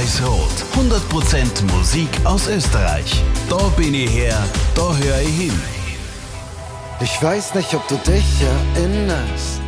Weiß-Rot. 100% Musik aus Österreich. Da bin ich her, da höre ich hin. Ich weiß nicht, ob du dich erinnerst.